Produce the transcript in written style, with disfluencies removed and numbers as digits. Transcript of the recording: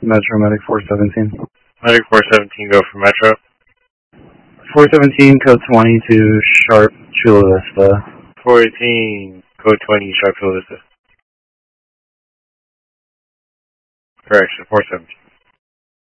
Metro, Medic 417. Medic 417, go for Metro. 417, code 20 to Sharp, Chula Vista. 418, code 20, Sharp, Chula Vista. Correction, 417.